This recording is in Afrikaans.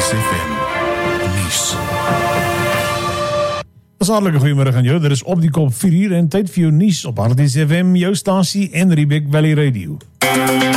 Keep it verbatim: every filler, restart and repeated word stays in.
Hartbees F M nuus. Hartlike goeiemiddag aan jou, dit is op die kop vier uur en tyd vir jou nuus op Hartbees F M, jou stasie en Riebeek Valley Radio.